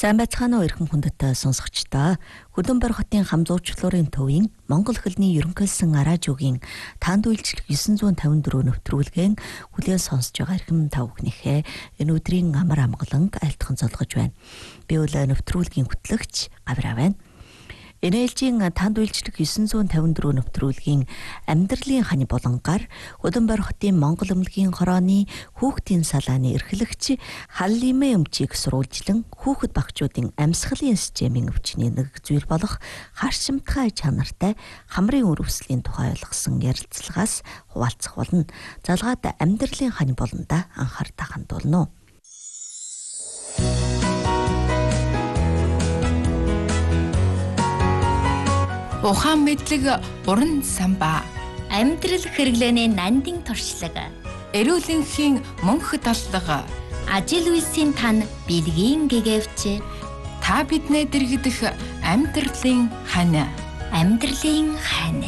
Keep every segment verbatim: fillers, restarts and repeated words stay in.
Сайн байцгаана уу эрхэм хүндэт сонсогчдоо. Хөдөнбөр хотын хамзуурчлуурын төвийн Монгол хэлний ерөнхийлсөн радиогийн таанд үйлчлэг девять фифty four нэвтрүүлгийн хүлээн сонсож байгаа эрхэм та бүхнийхээ энэ өдрийн амар амгалан айлтхан золгож байна. Би бол нэвтрүүлгийн хөтлөгч Гавраа байна. Энээлжийн таанд үйлчлэг девять фifty four нэвтрүүлгийн амьдралын хань болонгаар Хөдөнбөр хотын Монгол эмнэлгийн хорооны хүүхдийн салааны эрхлэгч Халлимэ өмчийг сурвалжлан хүүхэд багчуудын амьсгалын системийн өвчний нэг зүйл болох харшимтгай чанартай хамрын өрөвслийн тухай ойлгосон ярилцлагаас хуваалцах болно. Залгаад амьдралын хань болонда анхаартаа хандуулна. Ухаан мэдлэг уран самбаа амьдрал хэрэглээний нандин туршлаг эрүүлэнхийн мөнх таллага ажил үйлсийн тань бэлгийн гэгэвч та биднээ дэргдэх амьдралын хань амьдралын хань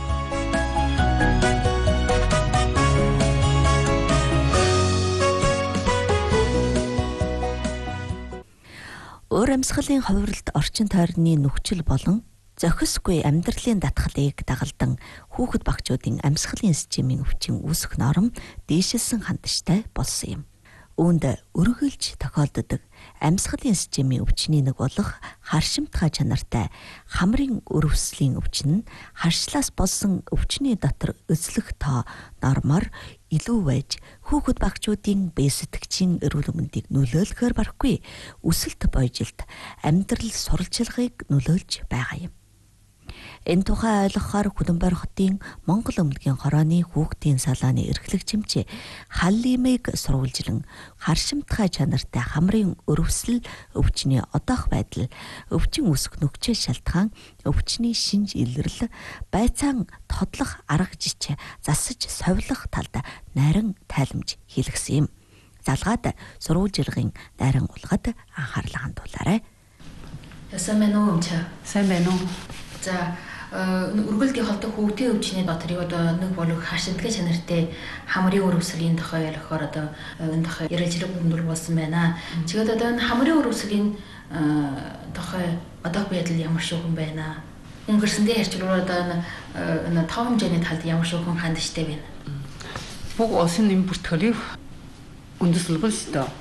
Өөр амьсгалын хувиралд орчин тойрны нөхцөл болон зохисгүй амьдралын датгалыг дагалдан хүүхэд багчуудын амьсгалын системийн өвчин үүсэх норм дээшилсэн хандштай болсон юм. Үүнд өргөлж тохиолддог амьсгалын системийн өвчний нэг болох харшимтгай чанартай хамрын өрөвслийн өвчин нь харшлаас болсон өвчний дотор özлөх тоо нормоор илүү байж хүүхэд багчуудын бие сэтгчийн эрүүл мэндийг нөлөөлөхөөр барахгүй өсөлт бойжилт амьдрал сурвалжлагыг нөлөөлж байгаа юм. Энэ тухай ойлгохоор Хөдөнбөр хотын Монгол эмнэлгийн хорооны хүүхдийн салааны эрхлэгчимч Халлимыг сурвалжлан харшимтгай чанартай хамрын өрөвсөл өвчний одоох байдал, өвчин үүсэх нөхцөл шалтгаан, өвчний шинж илрэл, байцаан тодлох арга жич, засаж совлох талд нарийн тайлбарж хэлгсэн юм. Залгаад сурвалжлагын нарийн улгад анхаарлаа хандуулаарай. Сайн байна уу өмчөө? Сайн байна уу? За өргөлдийн холдох хүүхдийн өвчний доторыг одоо нэг болог харшимтгай чанартай хамрын өрөвслийн тухай ярихаар одоо энэ тухай ярилцлага өндөр болсон байна. Чигээд одоо энэ хамрын өрөвслийн тухай одоох байдал ямар шүүхэн байна? Өнгөрсөндөө ярьчлаар одоо энэ тоо хэмжээний талд ямар шүүхэн хандштай байна? Бүх улсын нэм бүртгэлийг үндэслэл шүү дээ.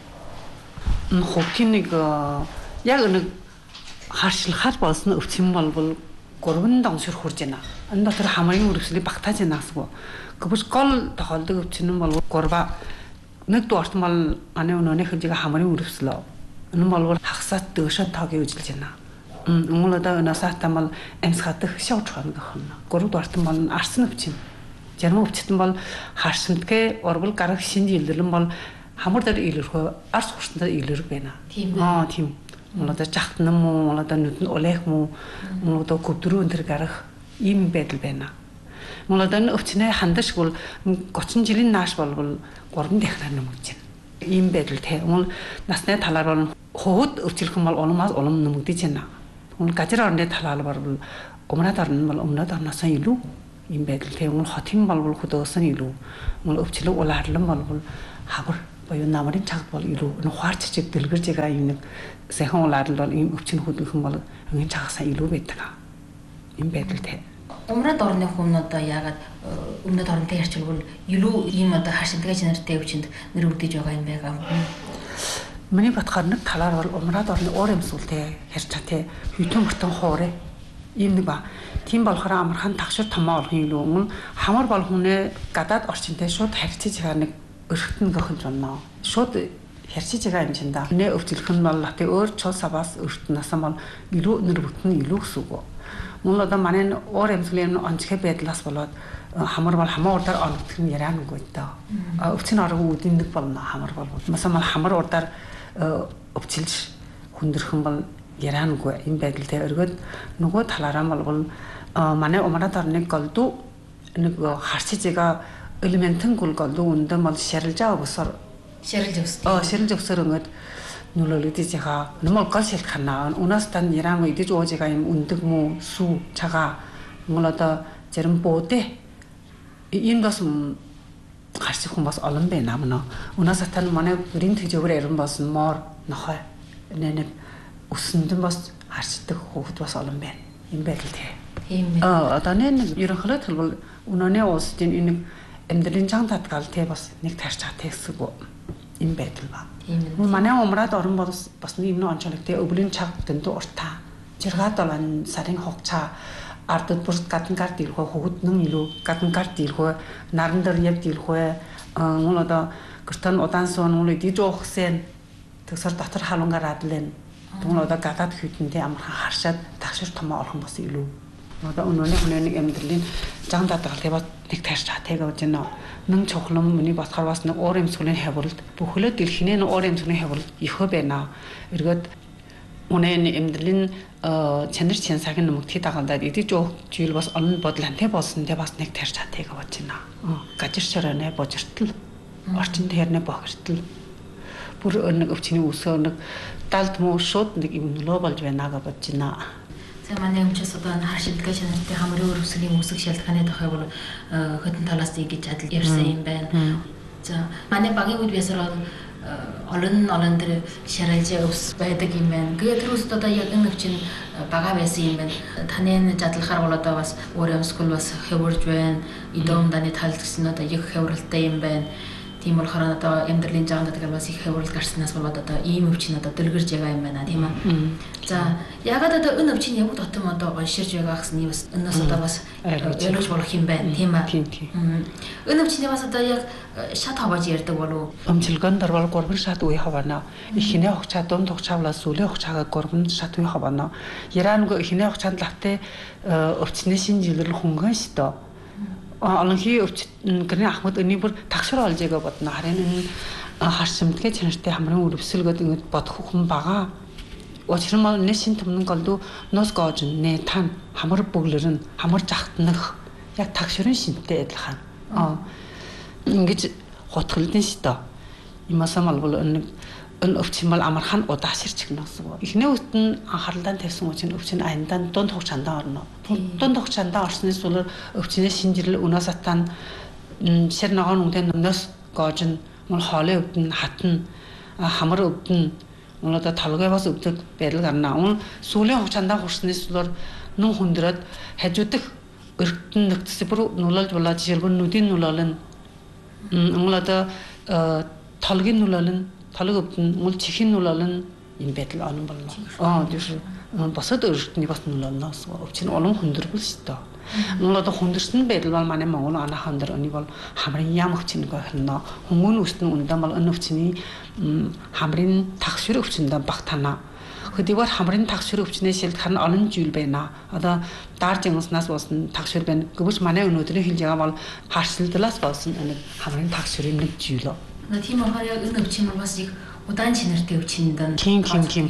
Энэ хүүхдийн нэг яг нэг харшлахад болсон өвчин болбол гурван доншир хурж байна. Энэ дотор хамрын өрөвслийг багтааж байна гэсэн үг. Гэвч гол тохиолдог өвчин нь бол гурва. Нэг дуурт бол аны өнөөнийх нь хамрын өрөвслөө. Энэ бол хагасаад дөөшөө тоогийн үжилж байна. Өмнө одоо насаатаа бол амьсгадах шавж хана гэх юм. Гурав дуурт бол арсан өвчин. Жармын өвчтөн бол харшимтгэ ургал гарах шинж илэрлэн бол хамар дээр илэрхөө арс хурцтай илэрэг байна. Тийм аа тийм. Молодо жахтна муу, молодо нүдэн улех муу, молодо көвдрүүн тэр гарах ийм байдал байна. Молодо өвчнээ хандаж бол тридцать жилийн нааш болбол гурван дахин нэмэгдэж байна. Ийм байдал те. Мөн насны талаар бол хөвд өвчлөх юм бол улмаас улам нэмэгдэж байна. Мөн газар орны талаар бол өмнөд орн бол өмнөд орноос илүү ийм байдал те. Мөн хотын бол хөдөөс нь илүү. Мөн өвчлөг улаарлан бол хавар боёо намрын цагт бол илүү нухаарч чиг дэлгэрж байгаа юм нэг сайхан улаарлал бол ийм өвчин хөдөлгөх юм бол энэ цагаасаа илүү байдаг. Ийм байдалтай. Өмнөд орны хүн одоо яагаад өмнөд орнтой ярьчихвал илүү ийм одоо харшимтгай чанартай өвчинд нэр өгдөж байгаа юм байгаа юм. Миний батгаар нэг талаар бол өмнөд орны уур амьсгалтай ярьж чаа те хүйтэн мөртөн хуурэ ийм нэг ба. Тийм болохоор амархан тагшир томоо олох юм илүү өмнө хамар бол хүнээ гадаад орчинтай шууд харьцаж байгаа нэг өрхтөн гохин жонноо. Шууд харьцаж байгаа юм чинь да. Нэ өвчлөх нь бол лати өөр чул саваас өртөн насан бол илүү нэр бүтэн илүү гэсэн үг. Мөн одоо манай уур амьсгалын онцгой байдлаас болоод хамар бол хамаа урдаар оногдох нь яриа нүг байдаг. Өвчин орон үүдийн нэг болно хамар бол. Масаа мал хамар урдаар өвчилж хүндэрхэн бол яриа нүг юм байдалтай өргөд нөгөө талаараа бол манай умраад орны голдуу нэг харьцаж байгаа элементэн гол голдуу үндэ мал шарилжаа өгсөр шарилж өгс. Оо шарилж өгсөр ингээд нөлөөлөдөж байгаа. Нэмэл гол шилханаа. Унаас тань яран идэж ууж байгаа юм үндэг мүү сүү чагаа мөн одоо зарим буудэ ийм дос гарч хүн бас олон байна мөн. Унаас тань манай бүрийн тэгжөөр яран болсон моор нохой нэнэ өссөнд нь бас харцдаг хүүхэд бас олон байна. Ийм байдал тий. Тийм ээ. Аа одоо нэг ерөнхийдөө хэлбэл өнөөний улсын энэ амьдралын чанга татгал тий бас нэг тарьж хат гэсэн үг ийм байдал ба. Тийм ээ. Манай умраад орон бас бас нэг юм онцлог тий өвлийн цаг дэндүү уртаа. Жиргаад olan сарын хугацаа ардд бүр гадна гард ирхөө хөвгд нэн илүү гадна гард ирхөө наран дээр явд ирхөө мөн одоо гэртэн удаан суун мөн диж уухсэн тэгсэр дотор халунгаар адлаа. Тэгвэл одоо гадаад хүйтэндээ амархан харшаад тагшир томоо орхон бас илүү. Одоо өнөөний хүний нэг амьдралын зан дадаг тэгээд нэг тарьж хатайг гэж байна. Нэн чухлам миний бодохоор бас нэг уур амьсгалын хавралд бүхлөө дэлхийн нэг уур амьсгалын хавралд ихөө байна. Эргээд өнөөний амьдралын чанар чансагийн нэмэгдхий дагалдаад идэж уух зүйл бас олон бодол антай болсон тэ бас нэг тарьж хатайг гэж байна. Гажир шорооны божиртал орчин тэрнээ бохиртал бүр нэг өвчний үсөө нэг далд муу шууд нэг юм нөлөө болж байна гэж бодож байна. За манай өмчс одоо хар шилдгээ чанартай хамрын өрөвсгийн үсэг шалтгааны тохиог бол хөдөн талаас ингэж адил ярьсан юм байна. За манай багийн үед ясаар олон олон тэр шаралж өвс байдаг юм байна. Тэгээд тэр үст одоо яг энэ өвчин бага байсан юм байна. Таны задлахаар бол одоо бас өөр өмсгөл бас хэвэрж байна. Идэм даны талд гэсэн одоо их хэврэлтэй юм байна. Тийм болохоор одоо амьдралын жаанд гэдэг бас их хэврэл гарснаас болоод одоо ийм өвчин одоо дэлгэрж байгаа юм байна тийм ээ. За ягаад одоо энэ өвчин яг дотом одоо гонширж байгаа гэсэн бас энэс одоо бас ойлгож болох юм байна тийм ээ. Тийм тийм. Энэ өвчний бас одоо яг шат хавааж ярьдаг болов. Өмчлгөн дөрвөл гурван шат үе хавана. Ихнээ хугацаа дунд хугацаалаас сүүлийн хугацаагаа гурван шат үе хавана. Яраангүй ихнээ хугацаанд лавтай өвчний шинжилэл хөнгөн шүү дээ. Олонхий өвч гэрний ахмад өний бүр тагшир олж байгаа бодно. Харин энэ харшимтгэ чанартай хамрын өрөвсөл гэдэг ингэж бодох хүн байгаа. Учир нь нэ шин төмнөн голдуу нос гоож нэ тан хамар бүглэрэн хамар жахтнах яг тагширын шинтэй адилхан. Аа ингэж хотголдсон шүү дээ. Имасаа малбол энэ энэ өвчин бол амархан удааширч гэнэсэн. Эхний үст нь анхааралтай тавьсан үчин өвчин аяндан дунд хугацаанд орно. Дунд хугацаанд орсны сул өвчнээ шинжирэл өнөөс атан шир ногоон үндэ нос гоожн мөн хоолой өвдөн хатна хамар өвдөн мөн одоо толгой бас өвдөг байдал гарна. Мөн сүүлийн хугацаанд хүрсний сул нүн хүндрээд хажуудах өргөдөн нэгтс бүр нөлөөлж болоод жишээлбэл нүдийн нөлөөлн мөн одоо толгийн нөлөөлн толог өвдөн мөн чихийн нөлөөлн юм байдал онон болно. Аа тийм босод өргөдний бас нөлөөлнөөс өвчин олон хүндрэл шүү дээ. Мөн одоо хүндэрсэн байдал бол манай Монгол анахан дээр өний бол хамрын ям өвчин гохно. Хүмүүн үстэн үндэм бол энэ өвчний хамрын тагшир өвчөндөө багтана. Хөдийгээр хамрын тагшир өвчнээ шилдэх нь олон зүйл байна. Одоо даар жингаснаас болсон тагшир байна. Гэвч манай өнөөдрийн хэлж байгаа бол харшилдлаас болсон энэ хамрын тагширын нэг зүйл. Тийм болохоор яг энэ өвчин бас их удаан чанартай өвчин даа. Тийм тийм тийм.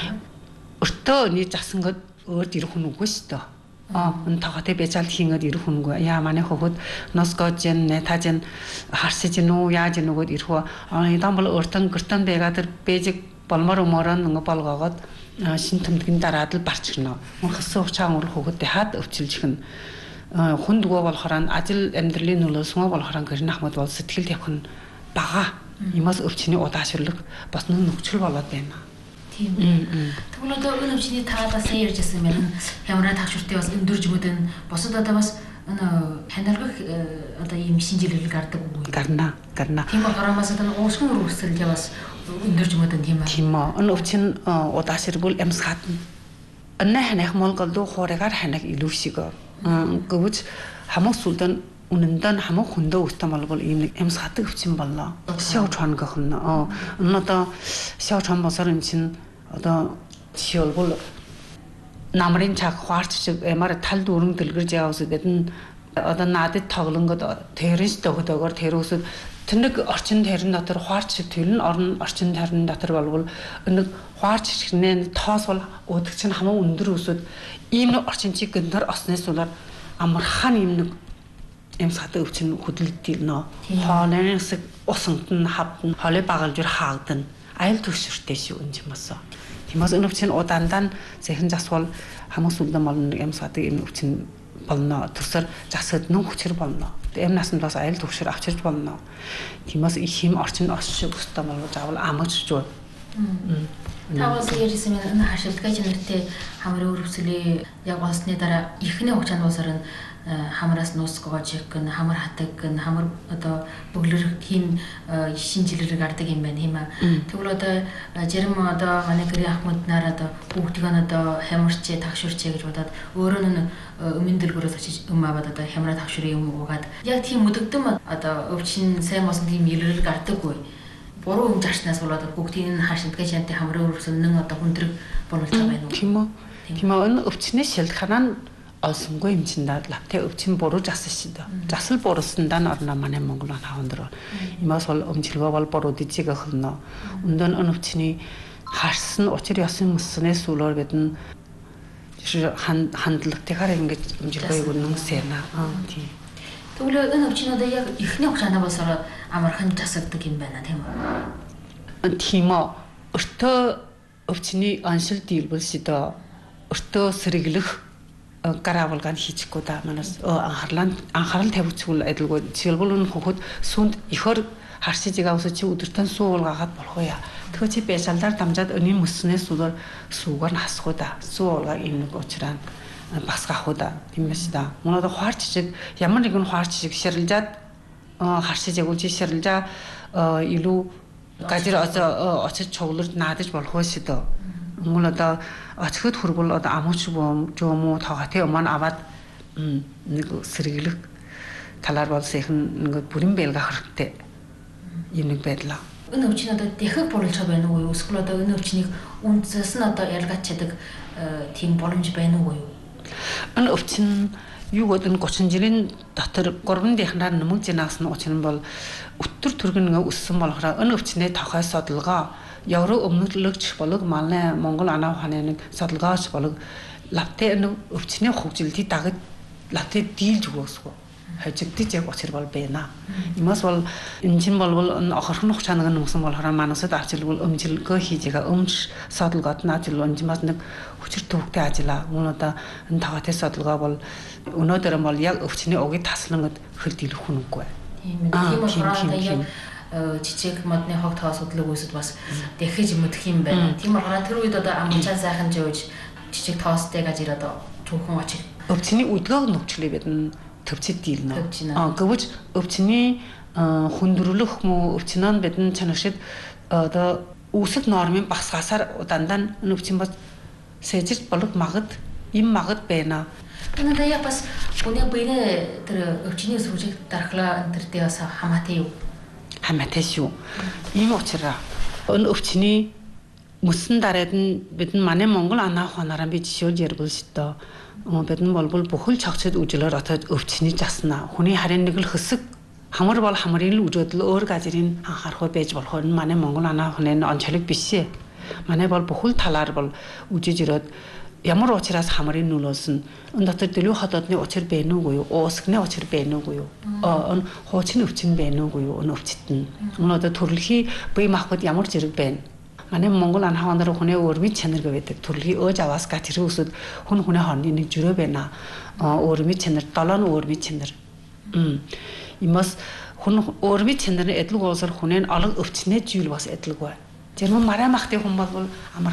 Өртөө нэг засангад өөр ирэх хүн үгүй шүү дээ. Аа энэ тагаатай бяцаалт хийгээд ирэх хүн үгүй. Яа манай хөвгөд носкож Jan нэтажин харсаж нүү яаж нөгөөд ирэх вэ? Аа энэ бол өртөн гэртэн байгаад бэжиг болмор өмөрөн нэг болгоогоод шин төмдгийн дараад л барчихна. Мөнхсөн уучаан өр хөвгөд хаад өвчилжих нь хүндгөө болохоор ажил амьдралын нөлөөсгөө болохоор гэрн ахмад бол сэтгэл тавих нь бага. Имас өвчний удаашрлаг бас нэг нөхцөл болоод байна. Тийм. Тэгвэл одоо энэ өвчний таадаас ярьжсэн юм байна. Хямраа тагшуртай бас өндөржмөд нь босод одоо бас энэ ханилгах одоо ийм шинжилэл гардаг үгүй. Гарна, гарна. Тийм болохоор бас одоо уушгин өрөвсөлдөө бас өндөржмөд нь тийм аа. Тийм аа. Энэ өвчин удаашрбул эмсгат. Анна ханах Монголд хуурайгаар ханах илүү шиг. Гэвч хамаг сүлдэн үнэндээ хамаг хөндөө үстэн болбол ийм нэг эмсгатдаг өвчин боллоо. Шоу чон гэх нь. Аа энэ одоо шоу чон босоор юм чин одоо жишээлбэл намрын цаг хуарч шиг ямар тал дүүрэн дэлгэрж яваас гэдэг нь одоо надад тоглонгод террорист өгдөөгөр террорисд тэнэг орчин тарин дотор хуарч шиг тэр нь орн орчин тарин дотор болвол нэг хуарч шигнээ тоос бол өөдөгч нь хамаа өндөр өсөд ийм нэг орчин чиг гэнээр осны сулаар амархан ийм нэг эмсгатдаг өвчин хөдөлдөг нөө хоолойн хэсэг усанд нь хавдан хоолой багалж хаагдана айл төвшөртэй шүү энэ юм басаа. Тиймээс энэ өвчин удаандаа зэхэн засвал хамаг сүлдэн болно эмсгатдаг энэ өвчин болно. Төсөр засад нүн хүчээр болно. Эм насанд бас айл төвшөр авчирч болно. Тиймээс их хэм орчин ос шиг өстой болов заавал амгаж шүү. Таваас ярьсан энэ хашилтгай чанартай хамрын өрөвсөлий яг болсны дараа ихний хугацаанд уусаар нь хамраас нуус гоожиг гэн хамар хатаг гэн хамар одоо бөглөрөх тийм шинжилгээ гардаг юм байна хэмээн. Тэгвэл одоо зарим одоо манай гэрээ ахмад нараа одоо бүгдийг нь одоо хямарч тагшуурч гэж бодоод өөрөө нь өмнө дэлгүүрээс очиж юм аваад одоо хямраа тагшуурын юм уугаад яг тийм өдөгдөн одоо өвчин сайн болсон тийм илрэл гардаггүй. Буруу юм зарснаас болоод бүгдийг нь хашилтгай чанартай хамрын өрөвсөл нэн одоо хүндрэг болуулж байгаа байна уу? Тийм үү. Тийм үү. Энэ өвчнээ шилдханаа нь олсонгүй юм чинь даа лавтай өвчин буруу зассан шүү дээ. Засал буурсандаа н орно манай Монгол хаан дээр. Имаас бол өмчилгөө бол буруу дижиг охно. Өндөр өн өвчний харсан учир ясан мөснээс сүлөр гэдэн хандлагатайгаар ингэж өмчилгөөг үнэнсэна. Аа тийм. Тэгвэл энэ өвчин одоо яг ихний хугацаанд болсоор амархан засагдаг юм байна тийм үү? Тийм үү. Өртөө өвчний оншил дийлбэл шүү дээ. Өртөө сэргэлэх гараавалгаан хийчихгүй да манаас анхаарлаа анхаарал тавьчихвал адилгүй жишээлбэл энэ хөхөд сүнд ихөр харшиж авах чи өдөртөө суулгаагаад болох уу яа тэгэхээр чи бэшалдаар дамжаад өнийн мөснөөс сүлөр сүүгээр нь хасах уу да суулгаа юм нэг уучраа басгах уу да тийм биш да мөнөд хуарч чиг ямар нэгэн хуарч чиг ширэлжаад харшиж явуулж ширэлжаа илүү газар очиж чоглож наадаж болох уу шүү дээ мөн одоо очиход хүрбэл одоо амууч жоо тооготой өмнө аваад нэг сэргэлэг талаар болсойхон нэг бүрэн бэлгах хэрэгтэй юм нэг байдлаа. Энэ өвчин одоо дахиад буруулж байгаа байна уу? Эсвэл одоо энэ өвчнийг үндэс нь одоо ялгаач чаддаг тийм боломж байна уу? Энэ өвчин юу гэдэг нь гучин жилийн дотор гурван дихнаар нэмэг жинаас нь учир нь бол өтөр төргөн өссөн болохоор энэ өвчнээ тохой судалгаа Евро өмнөдлөгч болог манай Монгол анаа ухааны нэг судалгаач болог лавтай энэ өвчний хөгжилтийг дагаж лавтай дийлж өгөөсгөө хожигдож яг учир бол байна. Имаас бол энэ чинь болвол охорхон хугацааны нэмсэн болохоор манасад авчилбал өмжилгөө хийж байгаа өмч судалгаад наажил өнжмас нэг хүчир төвхтэй ажиллаа. Мөн одоо энэ таваатай судалгаа бол өнөөдөр бол яг өвчний угийг таслангад хөл дийлэх хүнгүй. Тийм ээ. Тийм болохоор яг жижиг модны хог тоо судлаг үүсэд бас дахиж мэдэх юм байна. Тийм болохоор тэр үед одоо амчаа сайхан жөөж жижиг тоостэй гаж ирээд түүхэн очив. Өвчний үдгөөг нөхчлээ бидэн төвчд дийлнэ. Аа гэвч өвчний хүндрэлэх мө өвчнөө бидэн чанаршид одоо үүсэх нормын багсгаасаар дандаа өвчин бас сэжиж болог магад им магад байна. Энэ даяа бас бүний бэрэ тэр өвчний сүжиг дархлаа энэ төртэй бас хамаатай юу? Хамаатай шүү. Ийм учраас энэ өвчний мөсөн дараад нь бид манай Монгол анаа ухаанаараа би жишээлж ярил шүү дээ. Бид нь болбол бүхэл чагцад үжлээр отоод өвчний заснаа. Хүний харин нэг л хэсэг хамар бол хамрын л үжөөдөл өөр газрын анхаарах байж болох нь манай Монгол анаа ухааны онцлог биш ээ. Манай бол бүхэл талаар бол үжиж ирээд ямар учраас хамрын нөлөөс нь энэ дотор дэлгүү хотоодны учир байна уугүй юу? Уусгны учир байна уугүй юу? Энэ хуучны өвчин байна уугүй юу? Энэ өвчт нь. Энэ одоо төрөлхий бие махбод ямар зэрэг байна? Манай Монгол анаа ухаанаар хүний өрмөд чанар гэдэг төрөлхий өөж аваас га тэр үсэд хүн хүний хоорондын нэг жирөө байна. Өрмөд чанар, долоо нь өрмөд чанар. Имас хүн өрмөд чанарын эдлэг уусар хүнээ олог өвчнээ жийл бас эдлэг бай. Жирмэн мараа махтай хүн бол амар